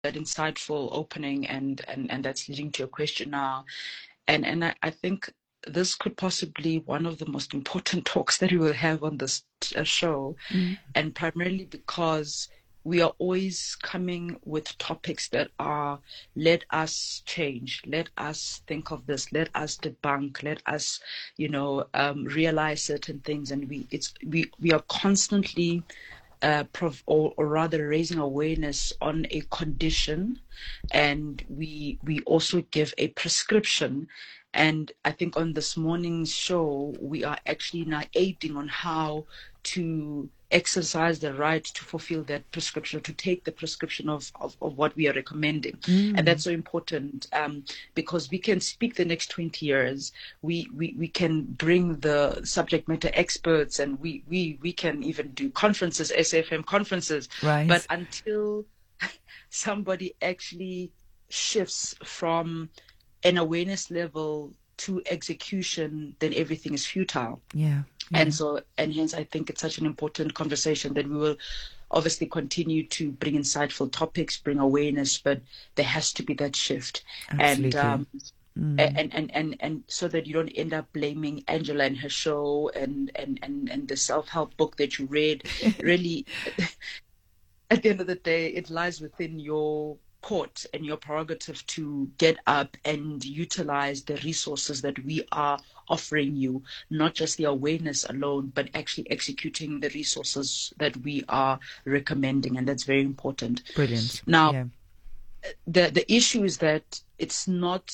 that insightful opening, and that's leading to your question now. And I think this could possibly one of the most important talks that we will have on this show, and primarily because we are always coming with topics that are, let us change, let us think of this, let us debunk, let us, realize certain things, and we are constantly or rather raising awareness on a condition, and we also give a prescription. And I think on this morning's show, we are actually now aiding on how to exercise the right to fulfill that prescription, to take the prescription of what we are recommending. And that's so important, because we can speak the next 20 years. We can bring the subject matter experts, and we can even do conferences, SFM conferences. Right. But until somebody actually shifts from an awareness level to execution, then everything is futile. Yeah. And hence I think it's such an important conversation that we will obviously continue to bring insightful topics, bring awareness, but there has to be that shift. Absolutely. And so that you don't end up blaming Angela and her show and the self-help book that you read. Really, at the end of the day, it lies within your court and your prerogative to get up and utilize the resources that we are offering you, not just the awareness alone, but actually executing the resources that we are recommending. And that's very important. Brilliant. Now, the issue is that it's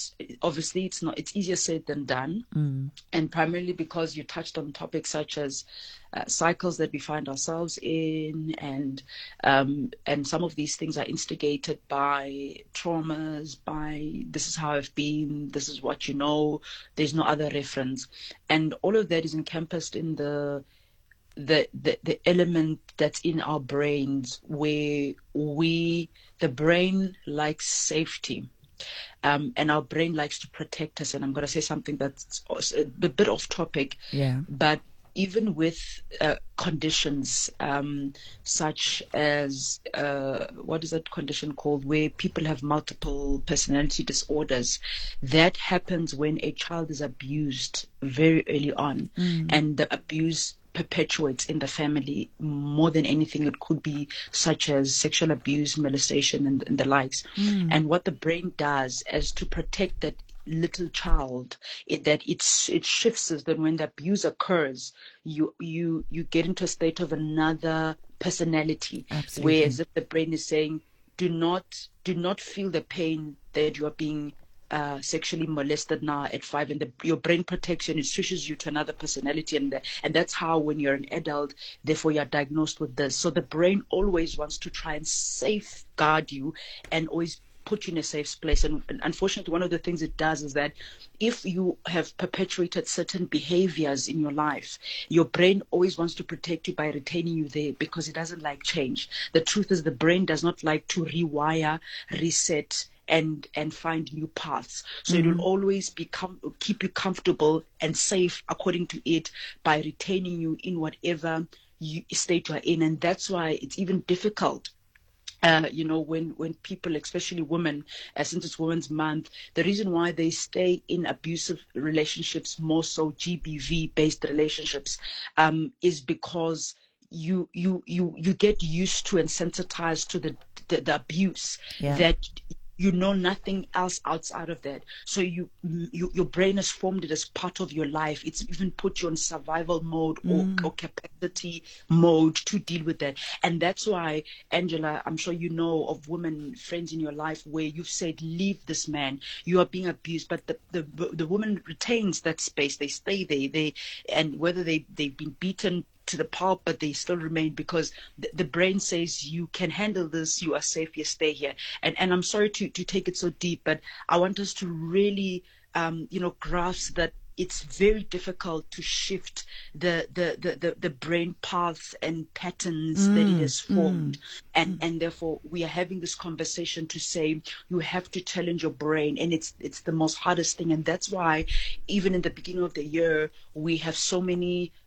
easier said than done. And primarily because you touched on topics such as cycles that we find ourselves in, and some of these things are instigated by traumas, by this is how I've been, this is what you know, there's no other reference. And all of that is encompassed in the element that's in our brains, where the brain likes safety. And our brain likes to protect us. And I'm going to say something that's a bit off topic, but even with conditions such as, what is that condition called, where people have multiple personality disorders, that happens when a child is abused very early on, and the abuse perpetuates in the family. More than anything, it could be such as sexual abuse, molestation, and the likes. And what the brain does is to protect that little child, it shifts is that when the abuse occurs, you get into a state of another personality. Absolutely. Whereas if the brain is saying, do not feel the pain that you are being sexually molested now at 5, and your brain protection, it switches you to another personality, and that's how when you're an adult, therefore you're diagnosed with this. So the brain always wants to try and safeguard you and always put you in a safe place. And unfortunately, one of the things it does is that if you have perpetuated certain behaviors in your life, your brain always wants to protect you by retaining you there, because it doesn't like change. The truth is, the brain does not like to rewire, reset, and find new paths. So it will always keep you comfortable and safe according to it, by retaining you in whatever state you're in. And that's why it's even difficult. When people, especially women, since it's Women's Month, the reason why they stay in abusive relationships, more so GBV-based relationships, is because you get used to and sensitized to the abuse, that you know nothing else outside of that. So your brain has formed it as part of your life. It's even put you on survival mode or capacity mode to deal with that. And that's why, Angela, I'm sure you know of women friends in your life where you've said, leave this man, you are being abused, but the woman retains that space. They stay there. And whether they've been beaten to the pulp, but they still remain, because the brain says, you can handle this, you are safe, you stay here. And I'm sorry to take it so deep, but I want us to really grasp that it's very difficult to shift the brain paths and patterns that it has formed. And therefore we are having this conversation to say, you have to challenge your brain, and it's the most hardest thing. And that's why even in the beginning of the year, we have so many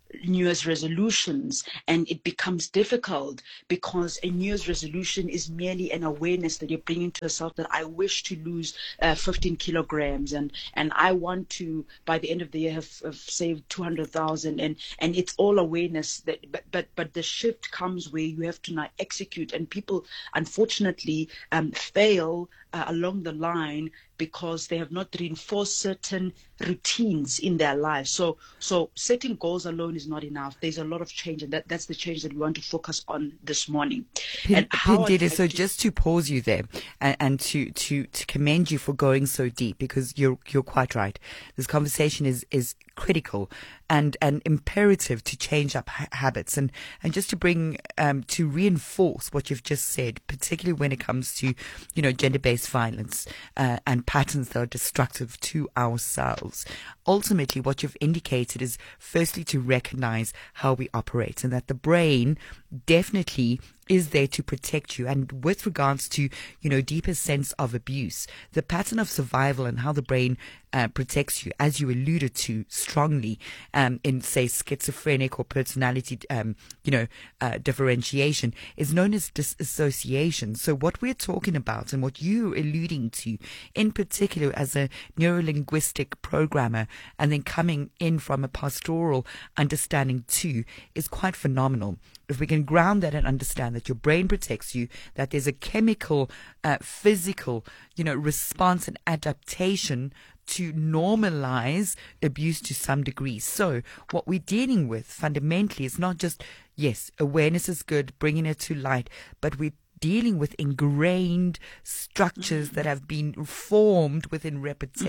New Year's resolutions, and it becomes difficult because a New Year's resolution is merely an awareness that you're bringing to yourself that I wish to lose 15 kilograms, and I want to by the end of the year have saved 200,000, and it's all awareness that, but the shift comes where you have to now execute, and people unfortunately fail along the line because they have not reinforced certain routines in their lives. So setting goals alone is not enough. There's a lot of change, and that's the change that we want to focus on this morning. Pindile, so just to pause you there and to commend you for going so deep, because you're quite right. This conversation is critical and imperative to change up habits, and just to bring to reinforce what you've just said, particularly when it comes to gender-based violence and patterns that are destructive to ourselves. Ultimately, what you've indicated is firstly to recognize how we operate, and that the brain definitely is there to protect you. And with regards to, deeper sense of abuse, the pattern of survival and how the brain protects you, as you alluded to strongly, in, say, schizophrenic or personality, differentiation, is known as disassociation. So what we're talking about and what you're alluding to, in particular as a neurolinguistic programmer, and then coming in from a pastoral understanding too, is quite phenomenal. If we can ground that and understand that your brain protects you, that there's a chemical, physical, response and adaptation to normalize abuse to some degree. So what we're dealing with fundamentally is not just, yes, awareness is good, bringing it to light, but we're dealing with ingrained structures that have been formed within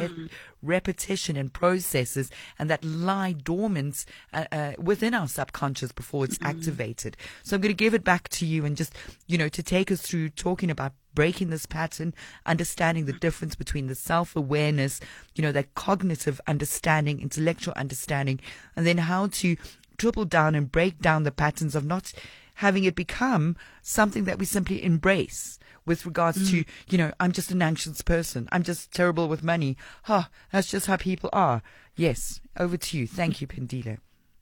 repetition and processes, and that lie dormant within our subconscious before it's activated. So I'm going to give it back to you, and just, to take us through talking about breaking this pattern, understanding the difference between the self-awareness, that cognitive understanding, intellectual understanding, and then how to triple down and break down the patterns of not having it become something that we simply embrace with regards to, I'm just an anxious person. I'm just terrible with money. That's just how people are. Yes, over to you. Thank you, Pindile.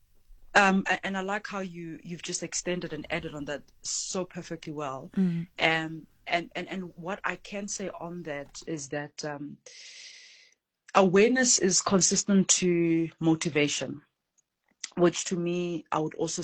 And I like how you've just extended and added on that so perfectly well. And what I can say on that is that awareness is consistent to motivation, which to me, I would also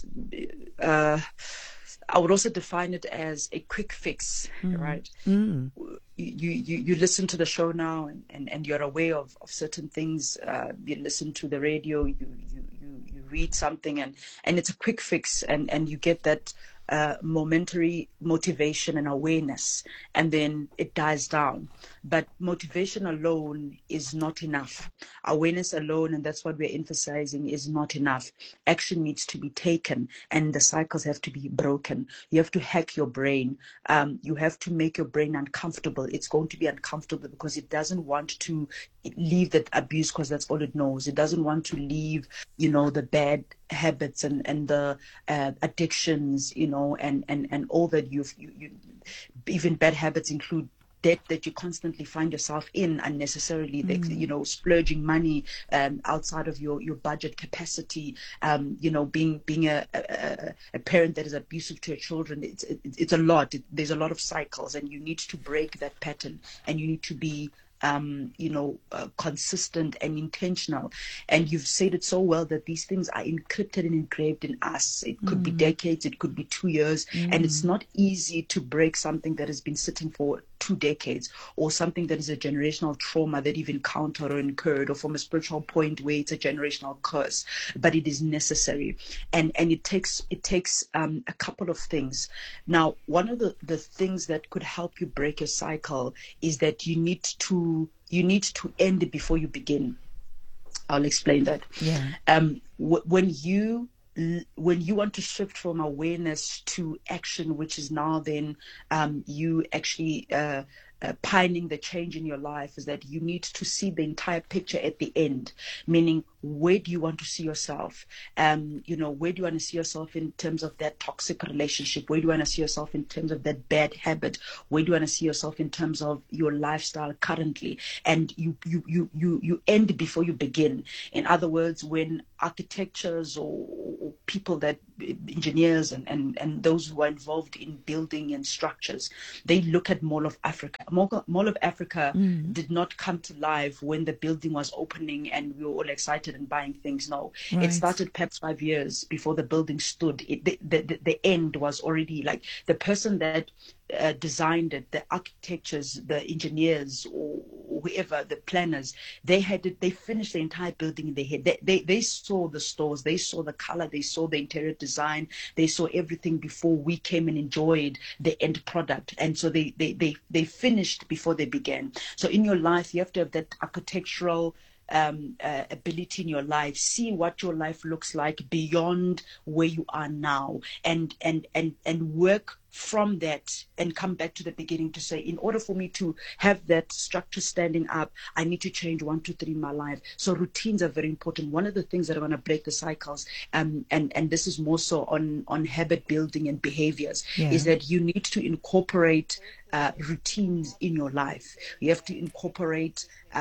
define it as a quick fix, right? You listen to the show now, and you're aware of certain things. You listen to the radio, you read something, and it's a quick fix, and you get that momentary motivation and awareness, and then it dies down. But motivation alone is not enough. Awareness alone, and that's what we're emphasizing, is not enough. Action needs to be taken, and the cycles have to be broken. You have to hack your brain. You have to make your brain uncomfortable. It's going to be uncomfortable because it doesn't want to leave that abuse, because that's all it knows. It doesn't want to leave, the bad habits and the addictions, and all that you even bad habits include debt that you constantly find yourself in unnecessarily, splurging money outside of your budget capacity, being a parent that is abusive to your children. It's a lot. There's a lot of cycles, and you need to break that pattern, and you need to be consistent and intentional. And you've said it so well that these things are encrypted and engraved in us. It could be decades, it could be 2 years, and it's not easy to break something that has been sitting for 2 decades, or something that is a generational trauma that you've encountered or incurred, or from a spiritual point where it's a generational curse. But it is necessary, and it takes a couple of things. Now, one of the things that could help you break your cycle is that you need to end it before you begin. I'll explain that. When you want to shift from awareness to action, which is now then you actually pining the change in your life is that you need to see the entire picture at the end, meaning where do you want to see yourself? Where do you want to see yourself in terms of that toxic relationship? Where do you want to see yourself in terms of that bad habit? Where do you want to see yourself in terms of your lifestyle currently? And you end before you begin. In other words, when architectures or people that engineers and those who are involved in building and structures, they look at Mall of Africa. Mall of Africa did not come to life when the building was opening and we were all excited and buying things. No, right. It started perhaps 5 years before the building stood. The end was already like the person that designed it, the architectures, the engineers, or whoever, the planners, they finished the entire building in their head. They saw the stores, they saw the color, they saw the interior design, they saw everything before we came and enjoyed the end product. And so they finished before they began. So in your life, you have to have that architectural ability in your life. See what your life looks like beyond where you are now, and work from that and come back to the beginning to say, in order for me to have that structure standing up, I need to change 1, 2, 3 in my life. So routines are very important. One of the things that are going to break the cycles, and this is more so on habit building and behaviors, is that you need to incorporate routines in your life. You have to incorporate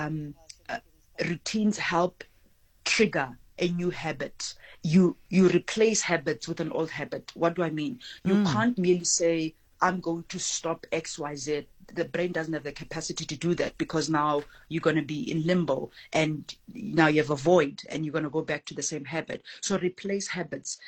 routines help trigger a new habit. You replace habits with an old habit. What do I mean? You can't merely say, I'm going to stop XYZ. The brain doesn't have the capacity to do that, because now you're going to be in limbo and now you have a void and you're going to go back to the same habit. So replace habits.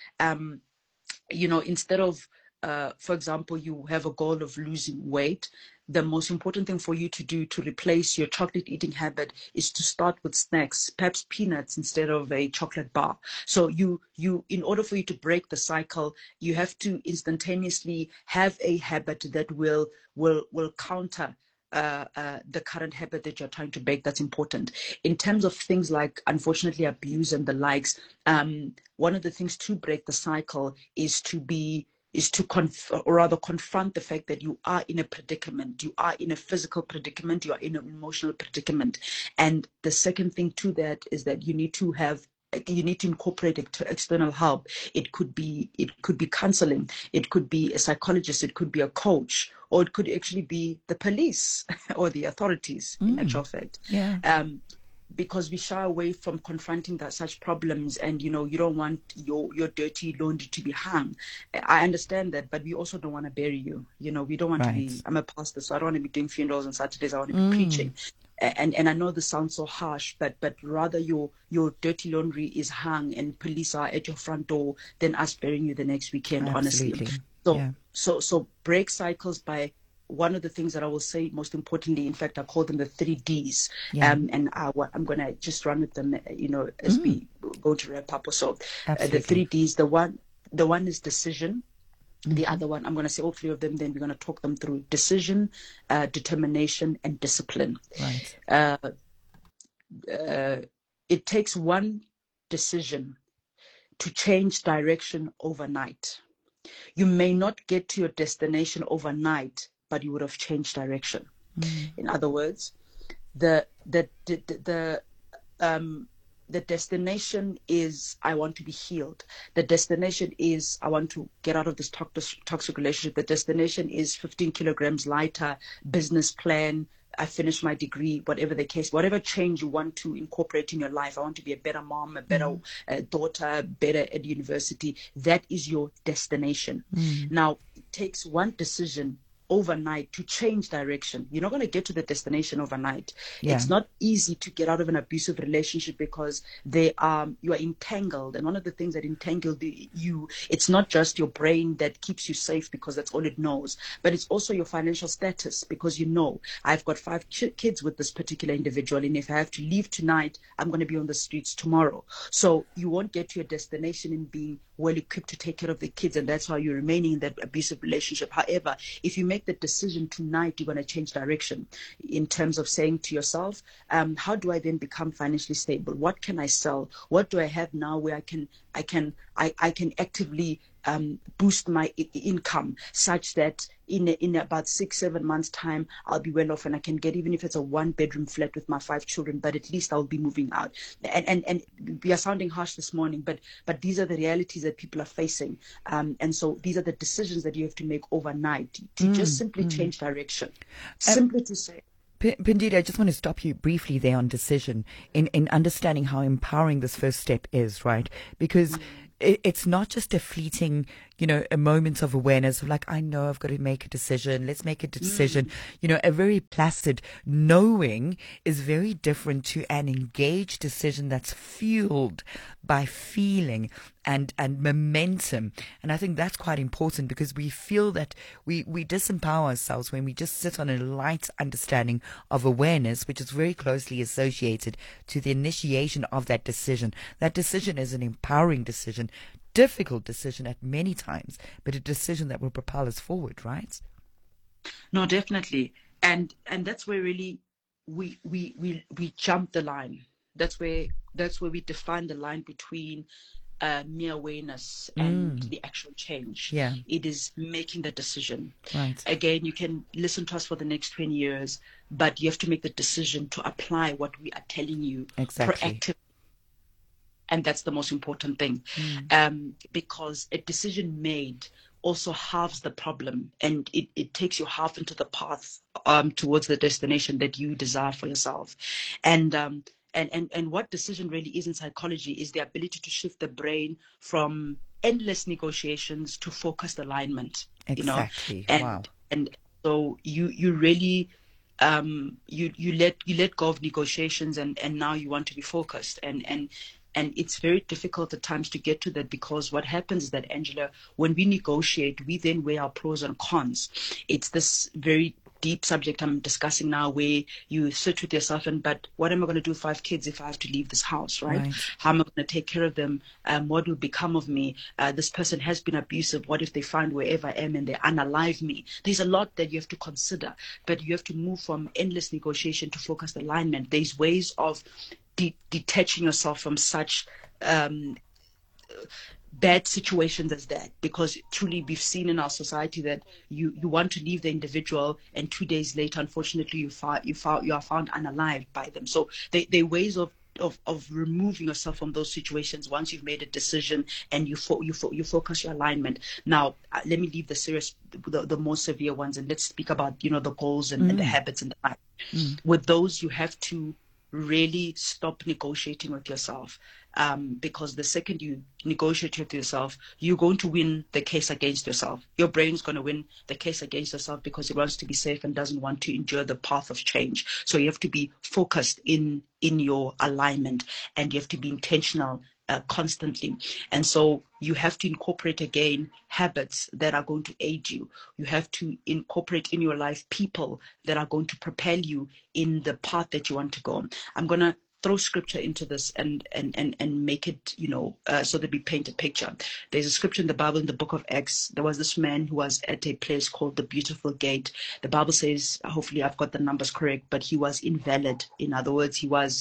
Instead of, for example, you have a goal of losing weight, the most important thing for you to do to replace your chocolate eating habit is to start with snacks, perhaps peanuts instead of a chocolate bar. So you in order for you to break the cycle, you have to instantaneously have a habit that will counter the current habit that you're trying to break. That's important. In terms of things like, unfortunately, abuse and the likes, one of the things to break the cycle is to confront the fact that you are in a predicament. You are in a physical predicament. You are in an emotional predicament. And the second thing to that is that you need to incorporate external help. It could be counseling. It could be a psychologist. It could be a coach, or it could actually be the police or the authorities, in actual fact. Because we shy away from confronting such problems, and you don't want your dirty laundry to be hung. I understand that, but we also don't want to bury you. We don't want to be. I'm a pastor, so I don't want to be doing funerals on Saturdays. I want to be preaching. And I know this sounds so harsh, but rather your dirty laundry is hung and police are at your front door than us burying you the next weekend. Absolutely. Honestly, so break cycles by. One of the things that I will say most importantly, in fact, I call them the 3 Ds. And I'm going to just run with them, as we go to wrap up or so. The 3 Ds, the one is decision. The other one, I'm going to say all 3 of them, then we're going to talk them through: decision, determination, and discipline. Right. It takes one decision to change direction overnight. You may not get to your destination overnight, but you would have changed direction. In other words, the destination is, I want to be healed. The destination is, I want to get out of this toxic relationship. The destination is 15 kilograms lighter, business plan, I finished my degree, whatever the case, whatever change you want to incorporate in your life. I want to be a better mom, a better daughter, better at university. That is your destination. Now, it takes one decision overnight to change direction. You're not going to get to the destination overnight. It's not easy to get out of an abusive relationship because you are entangled. And one of the things that entangled you, it's not just your brain that keeps you safe because that's all it knows, but it's also your financial status, because I've got 5 kids with this particular individual, and if I have to leave tonight, I'm going to be on the streets tomorrow. So you won't get to your destination in being well equipped to take care of the kids, and that's why you're remaining in that abusive relationship. However, if you make the decision tonight, you're going to change direction in terms of saying to yourself, how do I then become financially stable? What can I sell? What do I have now where I can actively boost my income such that in about 6-7 months time, I'll be well off and I can get, even if it's a 1-bedroom flat with my 5 children, but at least I'll be moving out. And we are sounding harsh this morning, but these are the realities that people are facing. And so these are the decisions that you have to make overnight to just simply change direction. Simply to say, Pindida, I just want to stop you briefly there on decision in understanding how empowering this first step is, right? Because it's not just a fleeting, a moment of awareness of like, I know I've got to make a decision. Let's make a decision. A very placid knowing is very different to an engaged decision that's fueled by feeling and momentum. And I think that's quite important, because we feel that we disempower ourselves when we just sit on a light understanding of awareness, which is very closely associated to the initiation of that decision. That decision is an empowering decision, difficult decision at many times, but a decision that will propel us forward, right? No, definitely. And that's where really we jump the line. That's where we define the line between mere awareness and the actual change. Yeah. It is making the decision. Right. Again, you can listen to us for the next 20 years, but you have to make the decision to apply what we are telling you proactively. And that's the most important thing, because a decision made also halves the problem, and it takes you half into the path towards the destination that you desire for yourself. And what decision really is in psychology is the ability to shift the brain from endless negotiations to focused alignment. Exactly. Wow. And so you really you let go of negotiations, and now you want to be focused, and it's very difficult at times to get to that, because what happens is that, Angela, when we negotiate, we then weigh our pros and cons. It's this very deep subject I'm discussing now, where you sit with yourself but what am I going to do with 5 kids if I have to leave this house, right? How am I going to take care of them? What will become of me? This person has been abusive. What if they find wherever I am and they unalive me? There's a lot that you have to consider, but you have to move from endless negotiation to focused alignment. There's ways of detaching yourself from such bad situations as that, because truly we've seen in our society that you want to leave the individual, and 2 days later, unfortunately, you are found unalive by them. So they ways of removing yourself from those situations once you've made a decision and you focus your alignment. Now, let me leave the serious, the more severe ones, and let's speak about the goals and the habits and the life. With those, you have to really stop negotiating with yourself, because the second you negotiate with yourself, you're going to win the case against yourself. Your brain's going to win the case against yourself because it wants to be safe and doesn't want to endure the path of change. So you have to be focused in your alignment, and you have to be intentional constantly. And so you have to incorporate again habits that are going to aid you. You have to incorporate in your life people that are going to propel you in the path that you want to go. I'm going to throw scripture into this and make it, so that we paint a picture. There's a scripture in the Bible in the book of Acts. There was this man who was at a place called the Beautiful Gate. The Bible says, hopefully I've got the numbers correct, but he was invalid. In other words, he was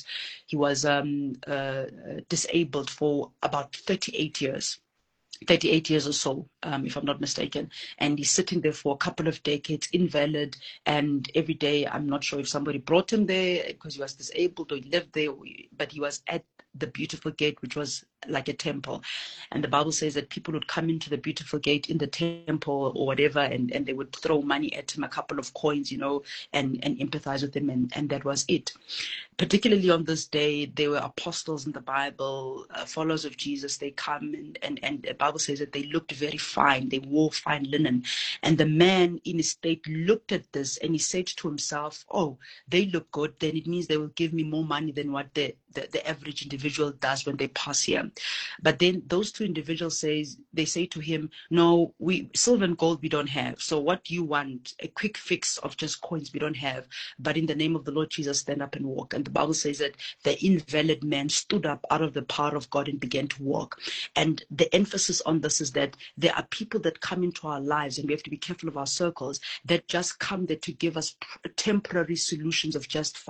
disabled for about 38 years. 38 years or so, if I'm not mistaken. And he's sitting there for a couple of decades, invalid. And every day, I'm not sure if somebody brought him there because he was disabled or he lived there, but he was at the Beautiful Gate, which was like a temple. And the Bible says that people would come into the Beautiful Gate in the temple or whatever, and they would throw money at him, a couple of coins, and empathize with him. And that was it. Particularly on this day, there were apostles in the Bible, followers of Jesus. They come and the Bible says that they looked very fine. They wore fine linen. And the man in his state looked at this and he said to himself, oh, they look good. Then it means they will give me more money than what the average individual does when they pass here. But then those two individuals say to him, no, silver and gold we don't have. So what do you want? A quick fix of just coins we don't have. But in the name of the Lord Jesus, stand up and walk. And the Bible says that the invalid man stood up out of the power of God and began to walk. And the emphasis on this is that there are people that come into our lives, and we have to be careful of our circles, that just come there to give us temporary solutions of just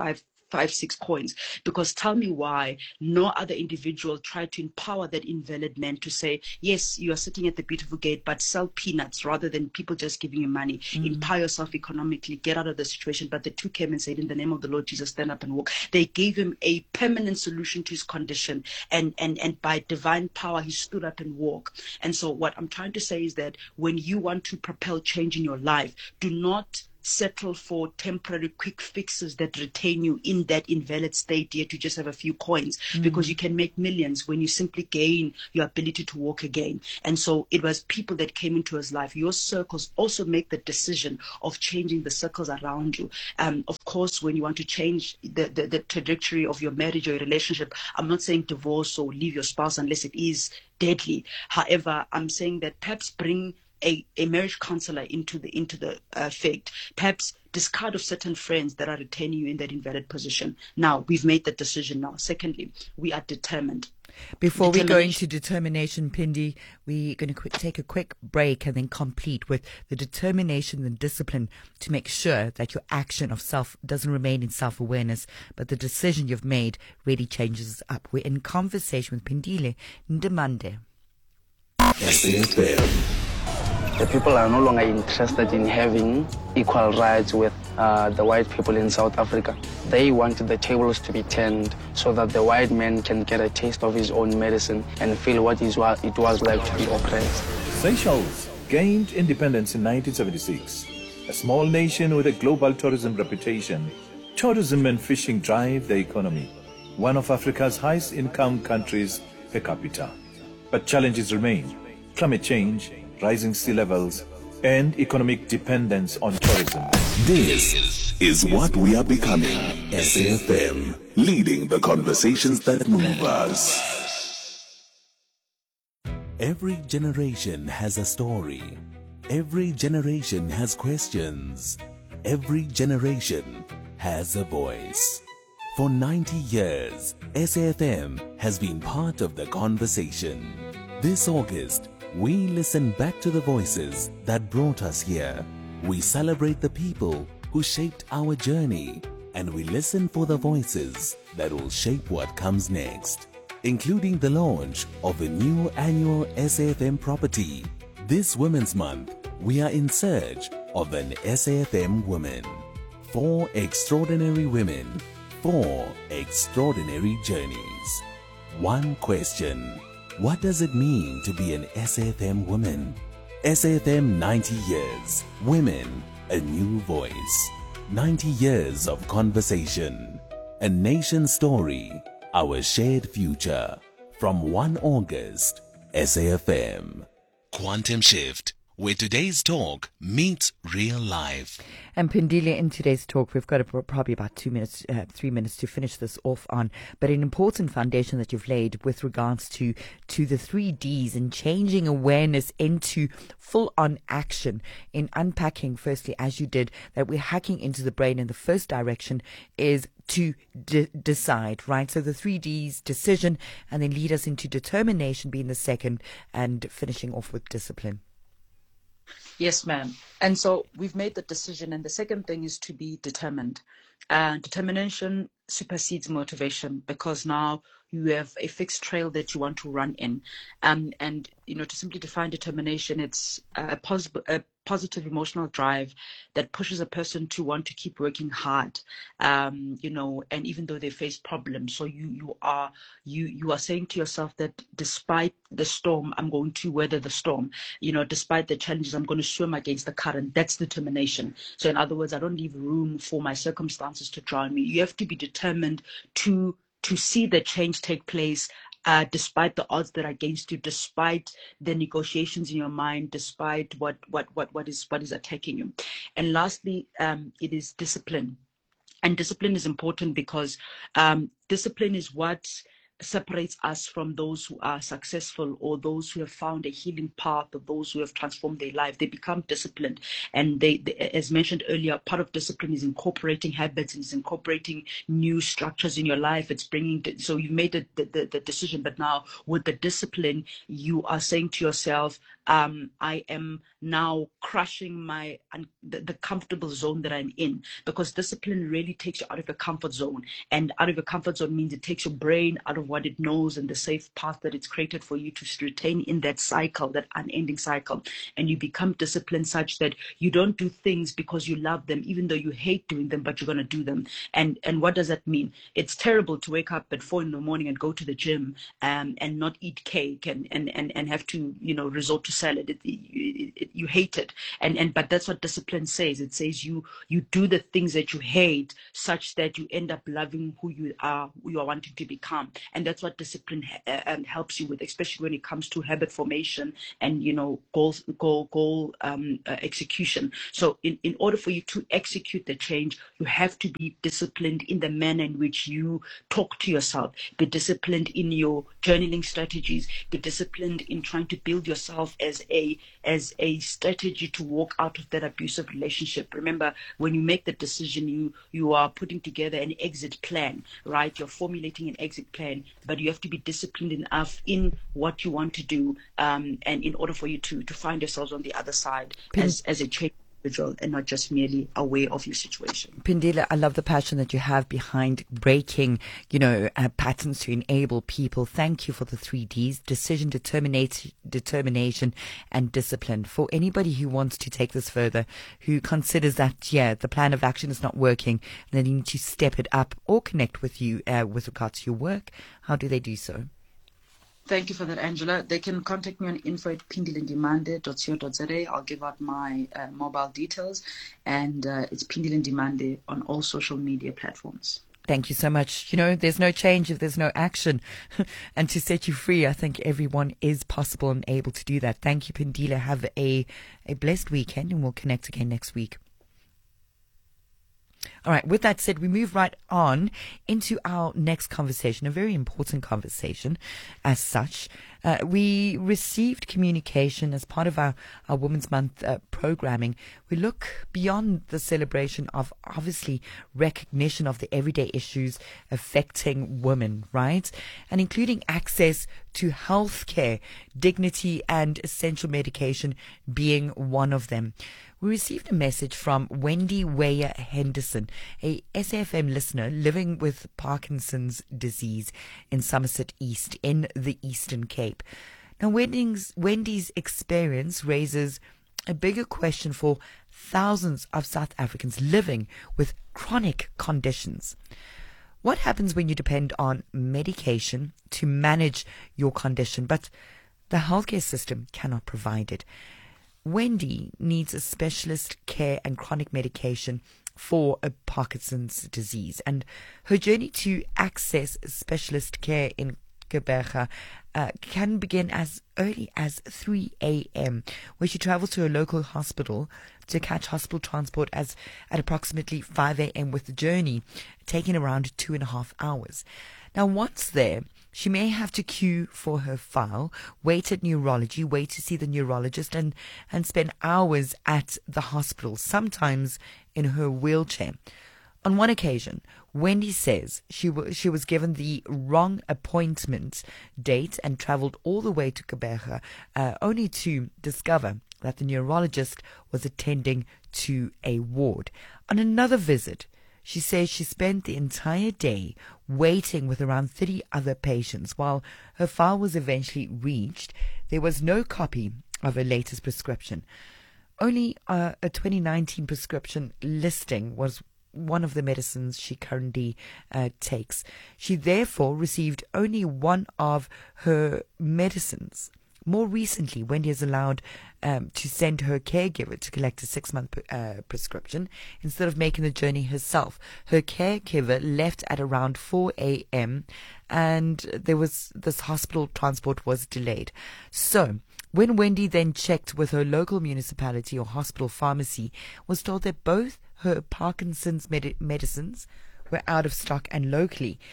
5, 6 coins. Because tell me why no other individual tried to empower that invalid man to say, yes, you are sitting at the beautiful gate, but sell peanuts rather than people just giving you money. Empower yourself economically, get out of the situation. But the two came and said, in the name of the Lord Jesus, stand up and walk. They gave him a permanent solution to his condition. And by divine power, he stood up and walked. And so what I'm trying to say is that when you want to propel change in your life, do not settle for temporary quick fixes that retain you in that invalid state, yet you just have a few coins, because you can make millions when you simply gain your ability to walk again. And so it was people that came into his life. Your circles also make the decision of changing the circles around you. Of course, when you want to change the trajectory of your marriage or your relationship, I'm not saying divorce or leave your spouse unless it is deadly. However, I'm saying that perhaps bring a marriage counselor into the effect. Perhaps discard of certain friends that are retaining you in that invalid position. Now, we've made that decision now. Secondly, we are determined. Before we go into determination, Phindi, we're going to take a quick break and then complete with the determination and discipline to make sure that your action of self doesn't remain in self-awareness, but the decision you've made really changes up. We're in conversation with Phindile Ndimande. The people are no longer interested in having equal rights with the white people in South Africa. They want the tables to be turned so that the white man can get a taste of his own medicine and feel what it was like to be oppressed. Seychelles gained independence in 1976. A small nation with a global tourism reputation, tourism and fishing drive the economy. One of Africa's highest income countries per capita. But challenges remain. Climate change, rising sea levels, and economic dependence on tourism. This is what we are becoming. SAFM, leading the conversations that move us. Every generation has a story. Every generation has questions. Every generation has a voice. For 90 years, SAFM has been part of the conversation. This August, we listen back to the voices that brought us here. We celebrate the people who shaped our journey, and we listen for the voices that will shape what comes next, including the launch of a new annual SAFM property. This Women's Month, we are in search of an SAFM woman. 4 extraordinary women, 4 extraordinary journeys. One question. What does it mean to be an SAFM woman? SAFM 90 years. Women, a new voice. 90 years of conversation. A nation story. Our shared future. From 1 August, SAFM. Quantum Shift, where today's talk meets real life. And Phindile, in today's talk, we've got probably about 3 minutes to finish this off on, but an important foundation that you've laid with regards to the 3 Ds and changing awareness into full-on action in unpacking, firstly, as you did, that we're hacking into the brain in the first direction is to decide, right? So the 3 Ds, decision, and then lead us into determination being the second, and finishing off with discipline. Yes, ma'am. And so we've made the decision. And the second thing is to be determined. Determination supersedes motivation, because now you have a fixed trail that you want to run in. And to simply define determination, it's a positive emotional drive that pushes a person to want to keep working hard, and even though they face problems. So you are saying to yourself that despite the storm, I'm going to weather the storm. Despite the challenges, I'm going to swim against the current. That's determination. So in other words, I don't leave room for my circumstances to drown me. You have to be determined to see the change take place, despite the odds that are against you, despite the negotiations in your mind, despite what is attacking you. And lastly, it is discipline. And discipline is important because discipline is what separates us from those who are successful, or those who have found a healing path, or those who have transformed their life. They become disciplined, and they, as mentioned earlier, part of discipline is incorporating habits, is incorporating new structures in your life. It's bringing, so you made the decision, but now with the discipline, you are saying to yourself, I am now crushing the comfortable zone that I'm in, because discipline really takes you out of your comfort zone, and out of your comfort zone means it takes your brain out of what it knows and the safe path that it's created for you to retain in that cycle, that unending cycle. And you become disciplined such that you don't do things because you love them, even though you hate doing them, but you're going to do them. And what does that mean? It's terrible to wake up at 4 a.m. and go to the gym and not eat cake and have to, resort to salad. You hate it. But that's what discipline says. It says you do the things that you hate such that you end up loving who you are wanting to become. And that's what discipline helps you with, especially when it comes to habit formation and goal execution. So in order for you to execute the change, you have to be disciplined in the manner in which you talk to yourself, be disciplined in your journaling strategies, be disciplined in trying to build yourself as a strategy to walk out of that abusive relationship. Remember, when you make the decision, you are putting together an exit plan, right? You're formulating an exit plan, but you have to be disciplined enough in what you want to do, and in order for you to find yourselves on the other side as a change individual and not just merely aware of your situation. Pindile, I love the passion that you have behind breaking, patterns to enable people. Thank you for the 3 Ds: decision, determination, and discipline. For anybody who wants to take this further, who considers that, the plan of action is not working, and they need to step it up or connect with you with regards to your work, how do they do so? Thank you for that, Angela. They can contact me on info@pindilindimande.co.za. I'll give out my mobile details, and it's Pindilindimande on all social media platforms. Thank you so much. There's no change if there's no action. And to set you free, I think everyone is possible and able to do that. Thank you, Pindile. Have a blessed weekend, and we'll connect again next week. All right, with that said, we move right on into our next conversation, a very important conversation as such. We received communication as part of our Women's Month programming. We look beyond the celebration of, obviously, recognition of the everyday issues affecting women, right? And including access to health care, dignity, and essential medication being one of them. We received a message from Wendy Weyer Henderson, a SAFM listener living with Parkinson's disease in Somerset East in the Eastern Cape. Now, Wendy's experience raises a bigger question for thousands of South Africans living with chronic conditions. What happens when you depend on medication to manage your condition, but the healthcare system cannot provide it? Wendy needs a specialist care and chronic medication for a Parkinson's disease, and her journey to access specialist care in Gqeberha can begin as early as 3 a.m., where she travels to a local hospital to catch hospital transport at approximately 5 a.m., with the journey taking around 2.5 hours. Now, once there, she may have to queue for her file, wait at neurology, wait to see the neurologist, and spend hours at the hospital, sometimes in her wheelchair. On one occasion, Wendy says she was given the wrong appointment date and travelled all the way to Gqeberha, only to discover that the neurologist was attending to a ward. On another visit, she says she spent the entire day waiting with around 30 other patients. While her file was eventually reached, there was no copy of her latest prescription. Only a 2019 prescription listing was one of the medicines she currently takes. She therefore received only one of her medicines. More recently, Wendy is allowed to send her caregiver to collect a 6-month prescription instead of making the journey herself. Her caregiver left at around 4 a.m. and this hospital transport was delayed. So, when Wendy then checked with her local municipality or hospital pharmacy, was told that both her Parkinson's medicines were out of stock, and locally,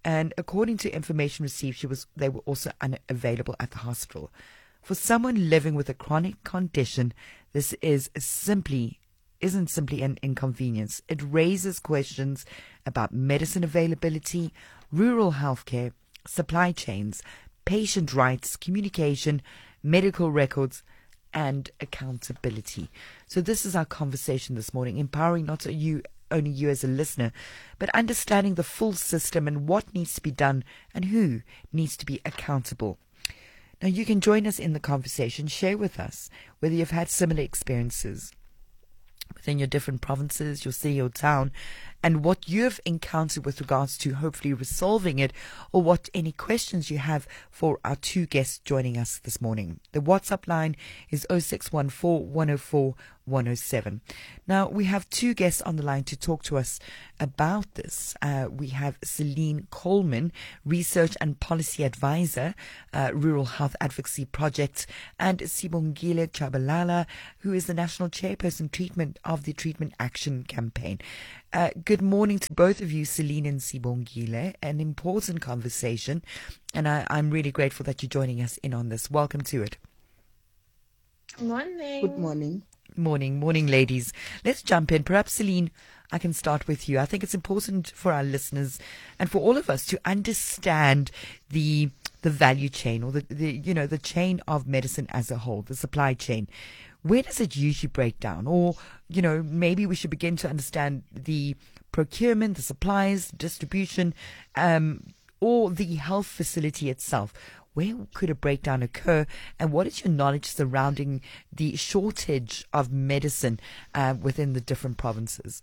And according to information received, they were also unavailable at the hospital. For someone living with a chronic condition, this isn't simply an inconvenience. It raises questions about medicine availability, rural healthcare, supply chains, patient rights, communication, medical records, and accountability. So this is our conversation this morning, empowering not only you as a listener, but understanding the full system and what needs to be done and who needs to be accountable. Now, you can join us in the conversation. Share with us whether you've had similar experiences within your different provinces, your city or town, and what you've encountered with regards to hopefully resolving it, or what any questions you have for our two guests joining us this morning. The WhatsApp line is 0614 104 107. Now, we have two guests on the line to talk to us about this. We have Celine Coleman, Research and Policy Advisor, Rural Health Advocacy Project, and Sibongile Chabalala, who is the National Chairperson of the Treatment Action Campaign. Good morning to both of you, Celine and Sibongile. An important conversation, and I'm really grateful that you're joining us in on this. Welcome to it. Morning. Good morning. Morning, ladies. Let's jump in. Perhaps, Celine, I can start with you. I think it's important for our listeners and for all of us to understand the value chain, or the chain of medicine as a whole, the supply chain. Where does it usually break down? Or, maybe we should begin to understand the procurement, the supplies, distribution, or the health facility itself. Where could a breakdown occur, and what is your knowledge surrounding the shortage of medicine within the different provinces?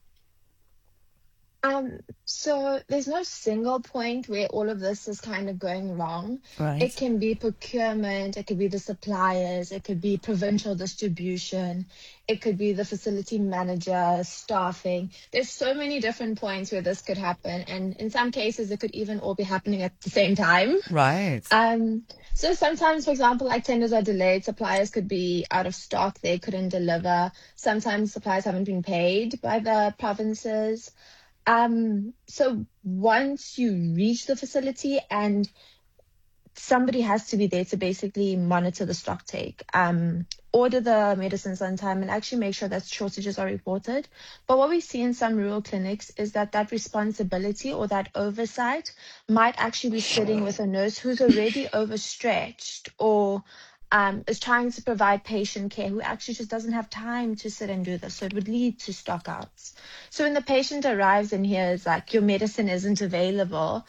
So there's no single point where all of this is kind of going wrong. Right. It can be procurement, it could be the suppliers, it could be provincial distribution, it could be the facility manager, staffing. There's so many different points where this could happen, and in some cases it could even all be happening at the same time. Right. So sometimes, for example, like tenders are delayed, suppliers could be out of stock, they couldn't deliver. Sometimes suppliers haven't been paid by the provinces. So once you reach the facility, and somebody has to be there to basically monitor the stock take, order the medicines on time, and actually make sure that shortages are reported. But what we see in some rural clinics is that responsibility or that oversight might actually be sitting with a nurse who's already overstretched, or is trying to provide patient care, who actually just doesn't have time to sit and do this. So it would lead to stockouts. So when the patient arrives and hears like your medicine isn't available,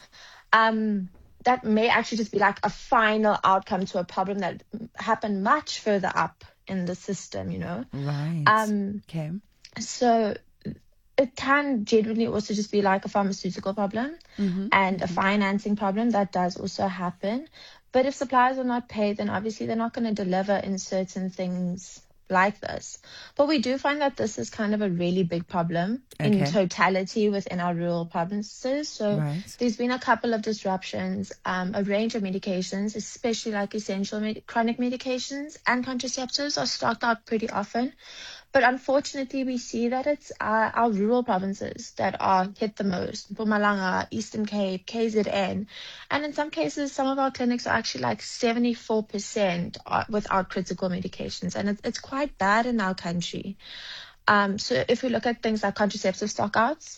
that may actually just be like a final outcome to a problem that happened much further up in the system, Right. Okay. So it can generally also just be like a pharmaceutical problem and a financing problem. That does also happen. But if suppliers are not paid, then obviously they're not going to deliver in certain things like this. But we do find that this is kind of a really big problem in totality within our rural provinces. So there's been a couple of disruptions, a range of medications, especially like essential chronic medications and contraceptives are stocked out pretty often. But unfortunately, we see that it's our rural provinces that are hit the most. Mpumalanga, Eastern Cape, KZN. And in some cases, some of our clinics are actually like 74% without critical medications. And it's quite bad in our country. So if we look at things like contraceptive stockouts,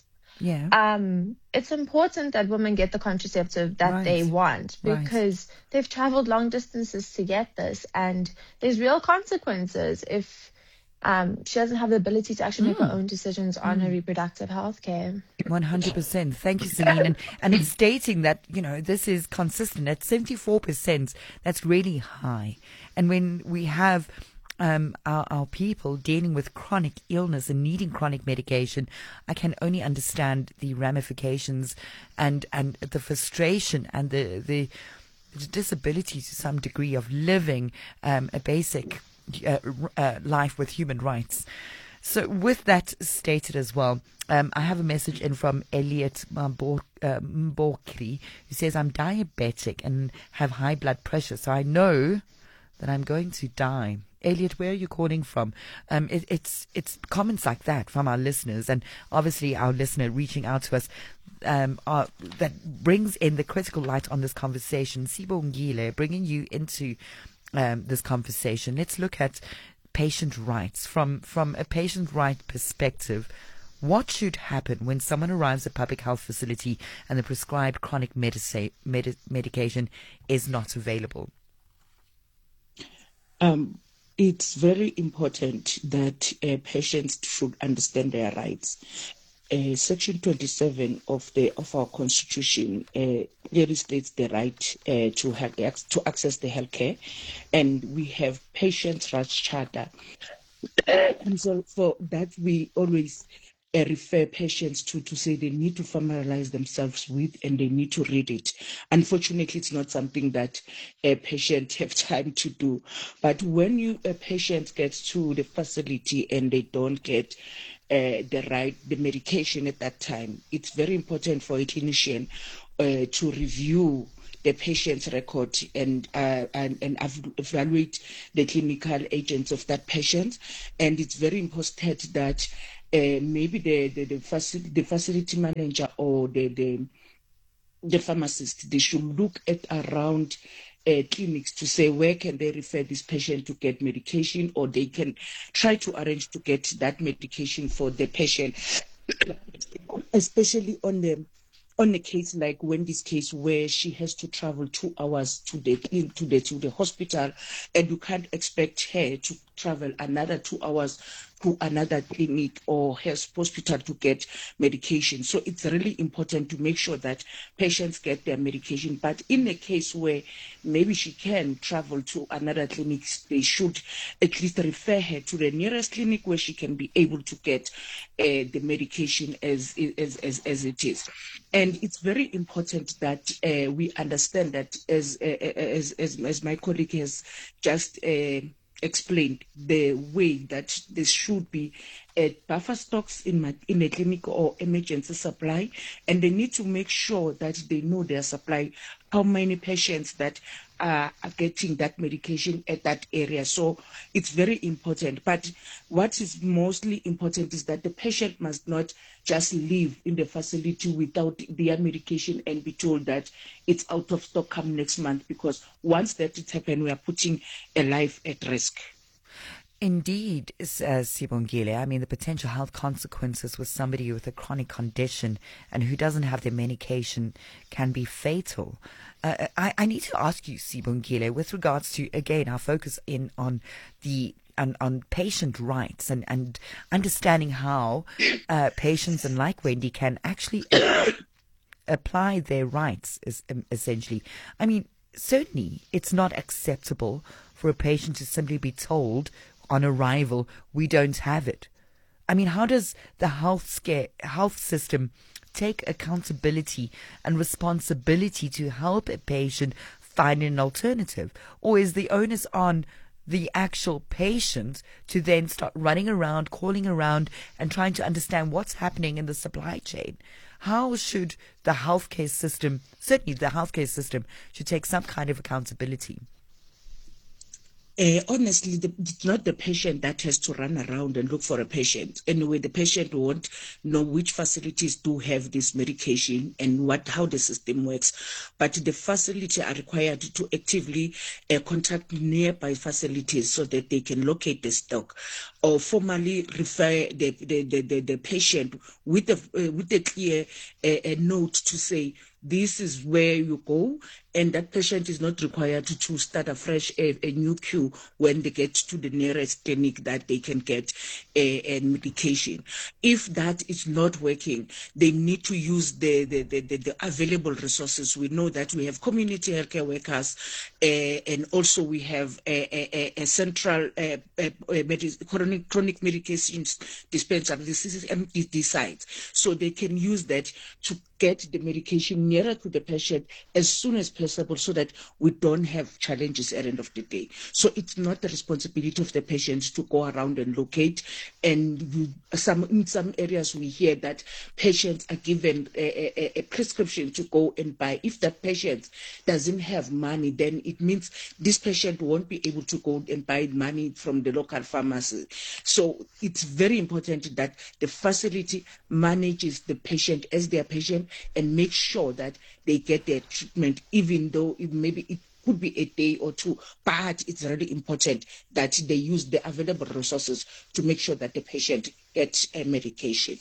it's important that women get the contraceptive that they want, because they've traveled long distances to get this. And there's real consequences if she doesn't have the ability to actually make her own decisions on her reproductive health care. 100%. Thank you, Celine. And it's stating that, this is consistent at 74%. That's really high. And when we have our people dealing with chronic illness and needing chronic medication, I can only understand the ramifications and the frustration and the disability to some degree of living a basic life with human rights. So with that stated as well, I have a message in from Elliot Mbokri, who says, I'm diabetic and have high blood pressure, so I know that I'm going to die. Elliot, where are you calling from? It's comments like that from our listeners, and obviously our listener reaching out to us. that brings in the critical light on this conversation. Sibongile, bringing you into this conversation. Let's look at patient rights from a patient right perspective. What should happen when someone arrives at a public health facility and the prescribed chronic medication is not available? It's very important that patients should understand their rights. Section 27 of our Constitution clearly states the right to access the healthcare, and we have Patients' Rights Charter. And so for that, we always refer patients to say they need to familiarize themselves with, and they need to read it. Unfortunately, it's not something that a patient have time to do. But when a patient gets to the facility and they don't get the medication at that time, it's very important for a clinician to review the patient's record and evaluate the clinical agents of that patient. And it's very important that maybe the facility manager or the pharmacist, they should look at around clinics to say where can they refer this patient to get medication, or they can try to arrange to get that medication for the patient, especially on a case like this case where she has to travel 2 hours to the hospital, and you can't expect her to travel another 2 hours to another clinic or hospital to get medication. So it's really important to make sure that patients get their medication. But in a case where maybe she can travel to another clinic, they should at least refer her to the nearest clinic where she can be able to get the medication as it is. And it's very important that we understand that, as my colleague has just explained, the way that there should be buffer stocks in a clinic or emergency supply, and they need to make sure that they know their supply, how many patients that are getting that medication at that area. So it's very important. But what is mostly important is that the patient must not just leave in the facility without their medication and be told that it's out of stock come next month, because once that has happened, we are putting a life at risk. Indeed, Sibongile. I mean, the potential health consequences with somebody with a chronic condition and who doesn't have their medication can be fatal. I need to ask you, Sibongile, with regards to, again, our focus on patient rights and understanding how patients, and like Wendy, can actually apply their rights, essentially. I mean, certainly it's not acceptable for a patient to simply be told on arrival, we don't have it. I mean, how does the health system take accountability and responsibility to help a patient find an alternative? Or is the onus on the actual patient to then start running around, calling around, and trying to understand what's happening in the supply chain? How should the healthcare system, certainly the healthcare system, should take some kind of accountability? Honestly, it's not the patient that has to run around and look for a patient. Anyway, the patient won't know which facilities do have this medication and how the system works. But the facility are required to actively contact nearby facilities so that they can locate the stock, or formally refer the patient with a clear note to say, this is where you go, and that patient is not required to start afresh a new queue when they get to the nearest clinic that they can get a medication. If that is not working, they need to use the available resources. We know that we have community healthcare workers, and also we have a central chronic medications dispenser. This is MDD sites, so they can use that to get the medication nearer to the patient as soon as possible, so that we don't have challenges at the end of the day. So it's not the responsibility of the patient to go around and locate. And in some areas we hear that patients are given a prescription to go and buy. If that patient doesn't have money, then it means this patient won't be able to go and buy money from the local pharmacy. So it's very important that the facility manages the patient as their patient and make sure that they get their treatment, even though it could be a day or two, but it's really important that they use the available resources to make sure that the patient gets a medication.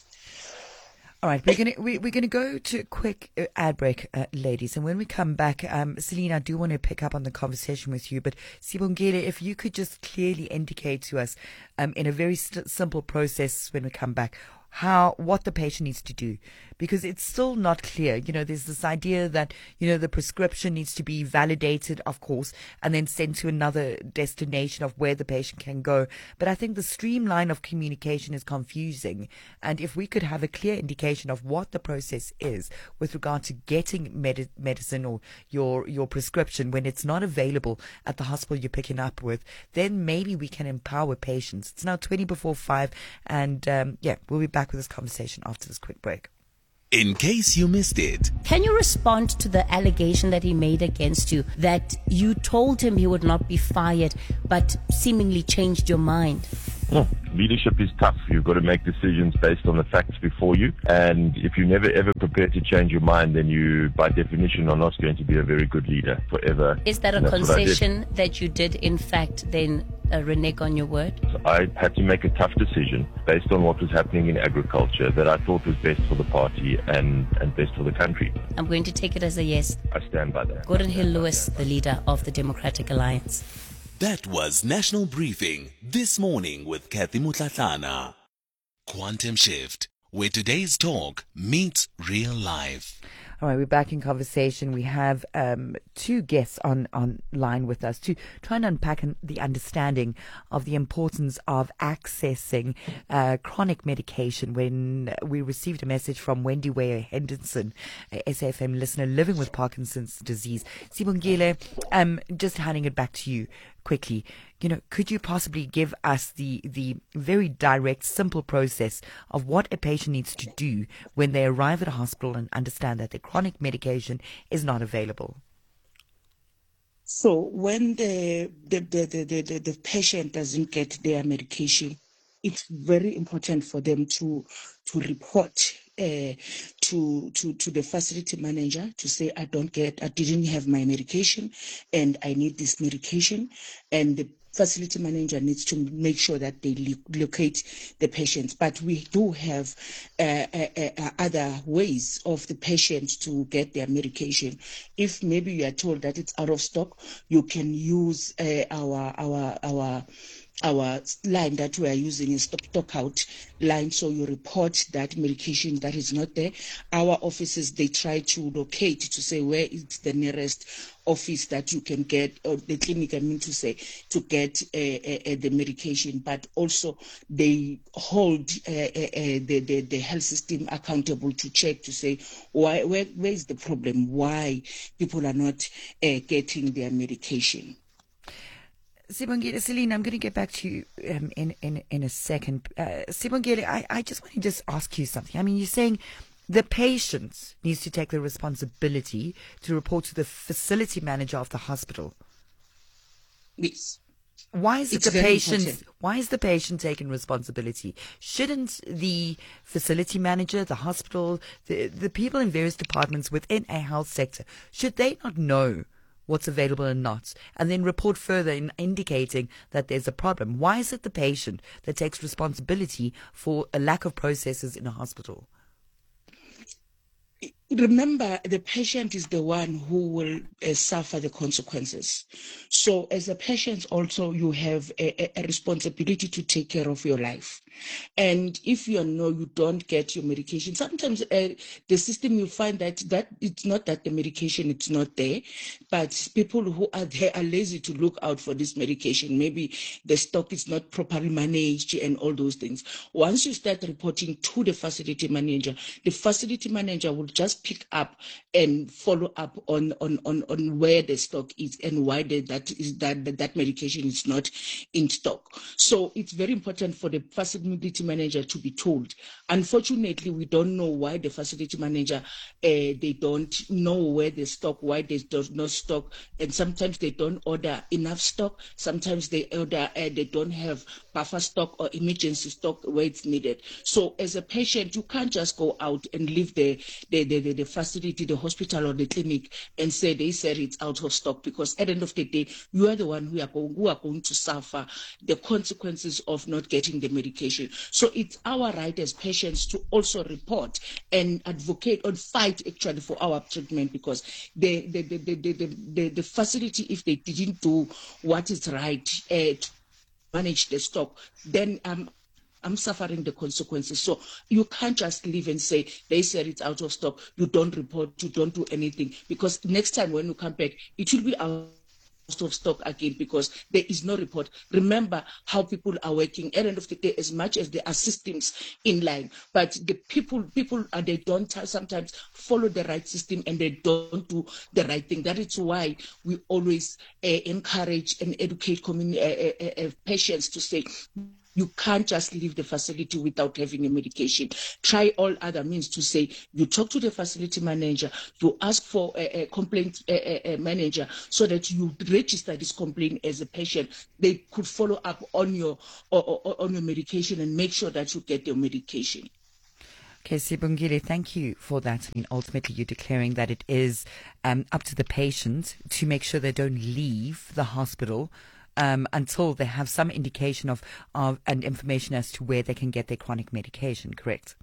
All right, we're gonna go to a quick ad break, ladies, and when we come back, Celine, I do want to pick up on the conversation with you, but Sibongile, if you could just clearly indicate to us, in a very simple process when we come back, what the patient needs to do, because it's still not clear. There's this idea that, the prescription needs to be validated, of course, and then sent to another destination of where the patient can go. But I think the streamline of communication is confusing. And if we could have a clear indication of what the process is with regard to getting medicine or your prescription when it's not available at the hospital you're picking up with, then maybe we can empower patients. It's now 20 before 5, and we'll be back with this conversation after this quick break. In case you missed it. Can you respond to the allegation that he made against you, that you told him he would not be fired, but seemingly changed your mind? Leadership is tough. You've got to make decisions based on the facts before you. And if you never ever prepare to change your mind, then you, by definition, are not going to be a very good leader forever. Is that a concession that you did, in fact, then renege on your word? So I had to make a tough decision based on what was happening in agriculture that I thought was best for the party and best for the country. I'm going to take it as a yes. I stand by that. Gordon Hill-Lewis, the leader of the Democratic Alliance. That was National Briefing this morning with Kathy Mutlatlana. Quantum Shift, where today's talk meets real life. All right, we're back in conversation. We have two guests online with us to try and unpack the understanding of the importance of accessing chronic medication. When we received a message from Wendy Weyer Henderson, a SAFM listener living with Parkinson's disease. Sibongile, just handing it back to you quickly. Could you possibly give us the very direct, simple process of what a patient needs to do when they arrive at a hospital and understand that the chronic medication is not available? So when the patient doesn't get their medication, it's very important for them to report to the facility manager to say, I didn't have my medication and I need this medication, and the facility manager needs to make sure that they locate the patients. But we do have other ways of the patient to get their medication. If maybe you are told that it's out of stock, you can use our line that we are using is stock out line. So you report that medication that is not there. Our offices, they try to locate to say where is the nearest office that you can get, or the clinic, to get the medication. But also they hold the health system accountable to check to say where is the problem, why people are not getting their medication. Sibongile, Celine, I'm going to get back to you in a second. Sibongile, I just want to ask you something. I mean, you're saying the patient needs to take the responsibility to report to the facility manager of the hospital. Yes. Why is the patient taking responsibility? Shouldn't the facility manager, the hospital, the people in various departments within a health sector, should they not know what's available and not, and then report further in indicating that there's a problem? Why is it the patient that takes responsibility for a lack of processes in a hospital? Remember, the patient is the one who will suffer the consequences. So as a patient also, you have a responsibility to take care of your life. And if you don't get your medication, sometimes the system, you find that it's not that the medication it's not there, but people who are there are lazy to look out for this medication. Maybe the stock is not properly managed and all those things. Once you start reporting to the facility manager will just must pick up and follow up on where the stock is and why that medication is not in stock. So it's very important for the facility manager to be told. Unfortunately, we don't know why the facility manager they don't know where the stock, why there's no stock, and sometimes they don't order enough stock. Sometimes they order they don't have buffer stock or emergency stock where it's needed. So as a patient, you can't just go out and leave the facility, the hospital or the clinic and say they said it's out of stock, because at the end of the day, you are the one who are going to suffer the consequences of not getting the medication. So it's our right as patients to also report and advocate or fight actually for our treatment, because the facility, if they didn't do what is right to manage the stock, then I'm suffering the consequences. So you can't just leave and say, they said it's out of stock, you don't report, you don't do anything, because next time when you come back, it will be out of stock again, because there is no report. Remember how people are working. At the end of the day, as much as there are systems in line, but the people they don't sometimes follow the right system and they don't do the right thing. That is why we always encourage and educate patients to say, you can't just leave the facility without having a medication. Try all other means to say, you talk to the facility manager, you ask for a complaint manager so that you register this complaint as a patient. They could follow up on your medication and make sure that you get your medication. Okay, Sibongile, thank you for that. I mean, ultimately, you're declaring that it is up to the patient to make sure they don't leave the hospital until they have some indication of and information as to where they can get their chronic medication, correct?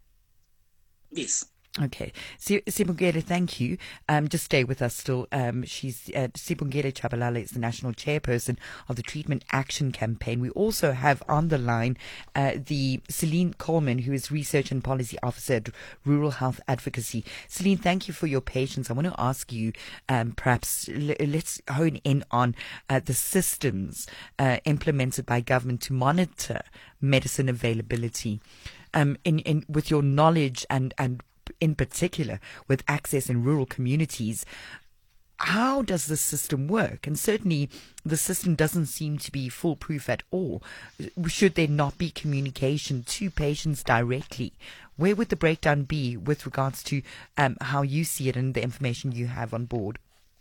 Yes. Okay. Sibongile, thank you. Just stay with us still. She's Sibongile Chabalala is the national chairperson of the Treatment Action Campaign. We also have on the line the Celine Coleman, who is Research and Policy Officer at Rural Health Advocacy. Celine, thank you for your patience. I want to ask you, perhaps let's hone in on the systems implemented by government to monitor medicine availability. With your knowledge and in particular with access in rural communities, how does the system work? And certainly the system doesn't seem to be foolproof at all. Should there not be communication to patients directly? Where would the breakdown be with regards to how you see it and the information you have on board?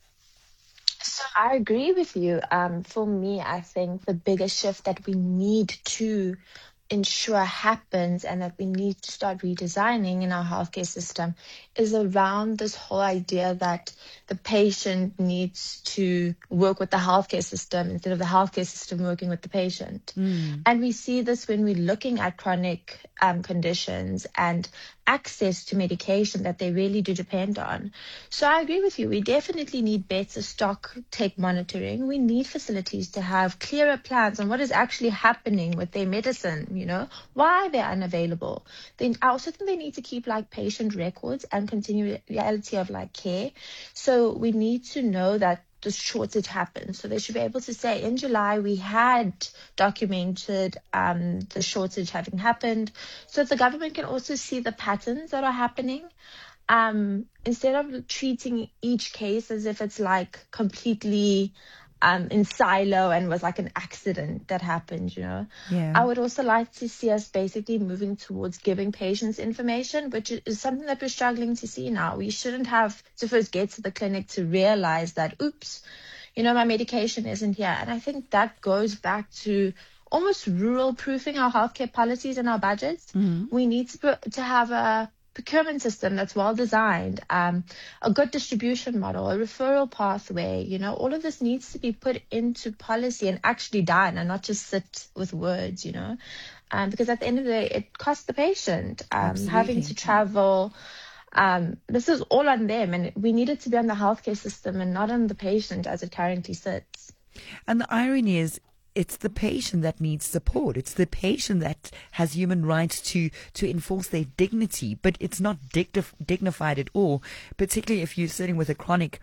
So I agree with you. For me, I think the biggest shift that we need to ensure happens and that we need to start redesigning in our healthcare system is around this whole idea that the patient needs to work with the healthcare system instead of the healthcare system working with the patient. And we see this when we're looking at chronic conditions and access to medication that they really do depend on. So I agree with you. We definitely need better stock take monitoring. We need facilities to have clearer plans on what is actually happening with their medicine, why they're unavailable. Then I also think they need to keep patient records and continuity of care. So we need to know that the shortage happened. So they should be able to say, in July, we had documented the shortage having happened. So the government can also see the patterns that are happening. Instead of treating each case as if it's completely in silo and was an accident that happened, Yeah. I would also like to see us basically moving towards giving patients information, which is something that we're struggling to see now. We shouldn't have to first get to the clinic to realize that, oops, my medication isn't here. And I think that goes back to almost rural proofing our healthcare policies and our budgets. We need to have a procurement system that's well designed, a good distribution model, a referral pathway. All of this needs to be put into policy and actually done, and not just sit with words, because at the end of the day, it costs the patient having to travel. This is all on them, and we need it to be on the healthcare system and not on the patient as it currently sits. And the irony is, it's the patient that needs support. It's the patient that has human rights to enforce their dignity, but it's not dignified at all, particularly if you're sitting with a chronic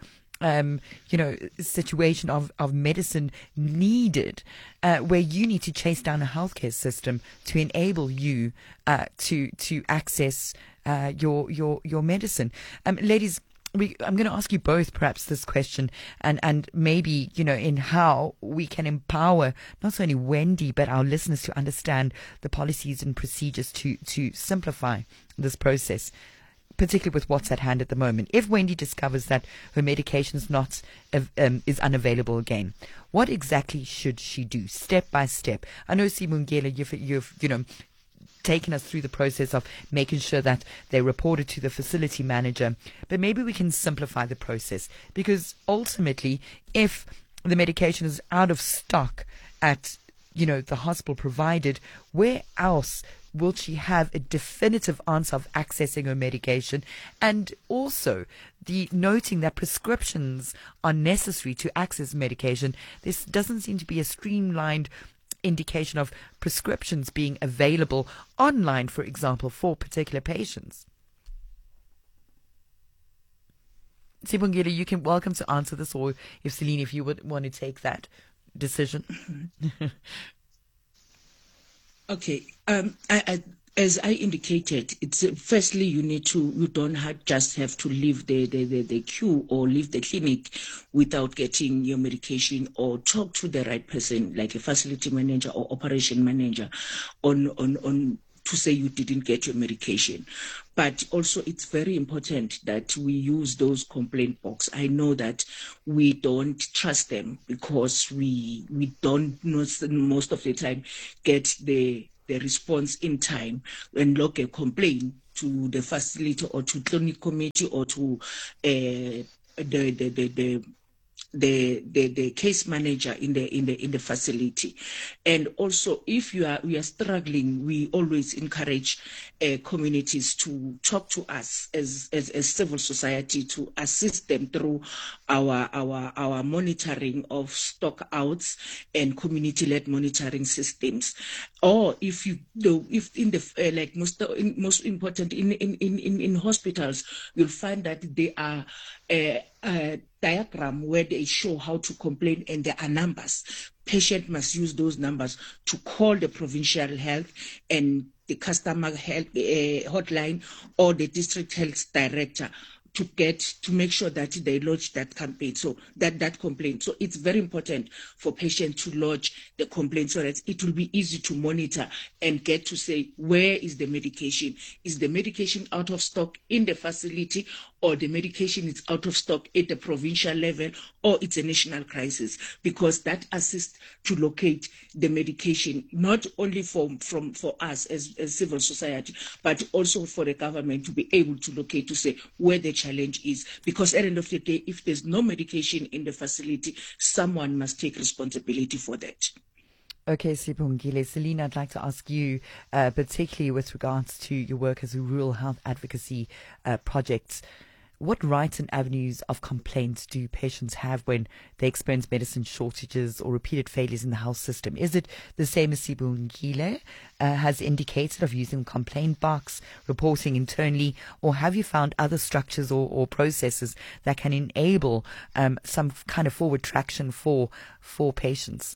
situation of medicine needed, where you need to chase down a healthcare system to enable you to access your medicine. Ladies, I'm going to ask you both perhaps this question and maybe, in how we can empower not only Wendy but our listeners to understand the policies and procedures to simplify this process, particularly with what's at hand at the moment. If Wendy discovers that her medication is unavailable again, what exactly should she do step by step? I know, Sibongile, you've taken us through the process of making sure that they report it to the facility manager, but maybe we can simplify the process, because ultimately if the medication is out of stock at the hospital provided, where else will she have a definitive answer of accessing her medication? And also the noting that prescriptions are necessary to access medication. This doesn't seem to be a streamlined indication of prescriptions being available online, for example, for particular patients. Sibongile, you can welcome to answer this, or if Celine, if you would want to take that decision. Okay. As I indicated, it's firstly you don't just have to leave the queue or leave the clinic without getting your medication, or talk to the right person, like a facility manager or operation manager, on to say you didn't get your medication. But also it's very important that we use those complaint box. I know that we don't trust them because we don't most of the time get the response in time and log a complaint to the facility or to clinic committee or to the case manager in the facility. And also, if we are struggling, we always encourage communities to talk to us as civil society to assist them through our monitoring of stock outs and community-led monitoring systems. Or if in the most important in hospitals, you'll find that they are a diagram where they show how to complain, and there are numbers. Patient must use those numbers to call the provincial health and the customer health hotline or the district health director to make sure that they lodge that campaign. So that complaint. So it's very important for patients to lodge the complaint so that it will be easy to monitor and get to say, where is the medication? Is the medication out of stock in the facility, or the medication is out of stock at the provincial level, or it's a national crisis? Because that assists to locate the medication, not only for us as civil society, but also for the government to be able to locate, to say where the challenge is. Because at the end of the day, if there's no medication in the facility, someone must take responsibility for that. Okay, Sibongile. Celine, I'd like to ask you, particularly with regards to your work as a rural health advocacy project, what rights and avenues of complaints do patients have when they experience medicine shortages or repeated failures in the health system? Is it the same as Sibongile has indicated, of using complaint box, reporting internally, or have you found other structures or processes that can enable some kind of forward traction for patients?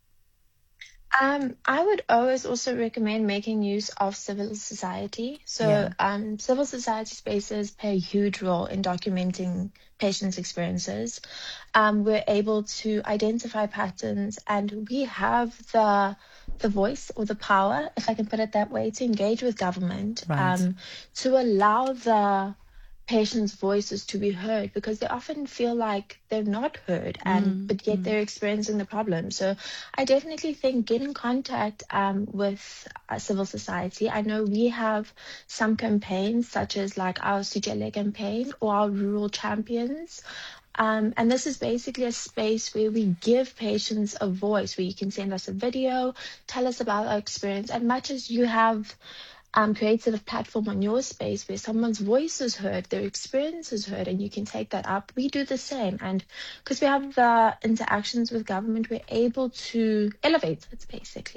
I would always also recommend making use of civil society. So civil society spaces play a huge role in documenting patients' experiences. We're able to identify patterns, and we have the voice or the power, if I can put it that way, to engage with government, to allow the patients' voices to be heard, because they often feel like they're not heard, but yet they're experiencing the problem. So I definitely think get in contact with civil society. I know we have some campaigns, such as like our Sijele campaign or our Rural Champions. And this is basically a space where we give patients a voice, where you can send us a video, tell us about our experience, and much as you have created a platform on your space where someone's voice is heard, their experience is heard, and you can take that up. We do the same. And because we have the interactions with government, we're able to elevate it, basically.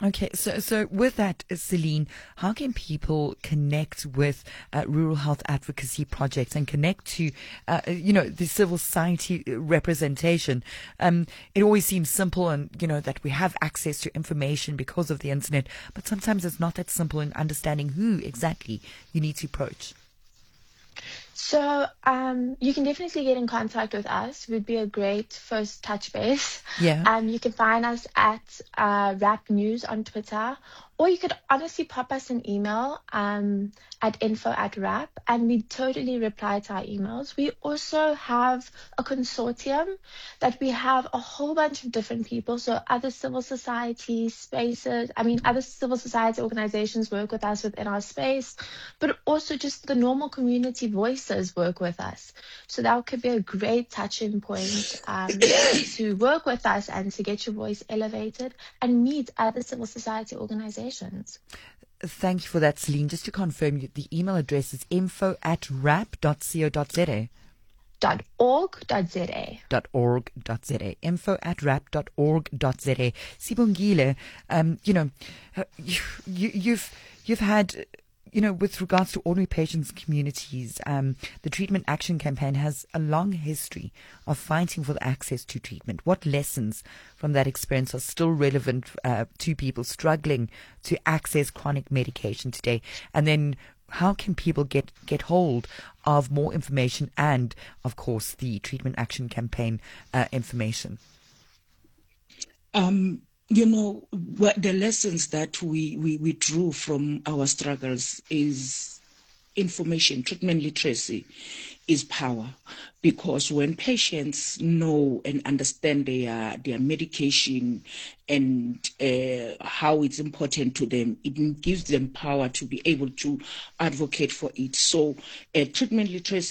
Okay, so with that, Celine, how can people connect with rural health advocacy projects and connect to, the civil society representation? It always seems simple, and that we have access to information because of the internet, but sometimes it's not that simple in understanding who exactly you need to approach. So you can definitely get in contact with us. We'd be a great first touch base. Yeah. You can find us at Rap News on Twitter, or you could honestly pop us an email at info@rap, and we totally reply to our emails. We also have a consortium that we have a whole bunch of different people. So other civil society spaces, other civil society organizations work with us within our space, but also just the normal community voices work with us. So that could be a great touching point to work with us and to get your voice elevated and meet other civil society organizations. Thank you for that, Celine. Just to confirm, the email address is info@rap.co.za. .org.za. info@rap.org.za. Sibongile, you've had, with regards to ordinary patients' communities, the Treatment Action Campaign has a long history of fighting for the access to treatment. What lessons from that experience are still relevant to people struggling to access chronic medication today? And then how can people get hold of more information and, of course, the Treatment Action Campaign information? The lessons that we drew from our struggles is information. Treatment literacy is power, because when patients know and understand their medication and how it's important to them, it gives them power to be able to advocate for it. So treatment literacy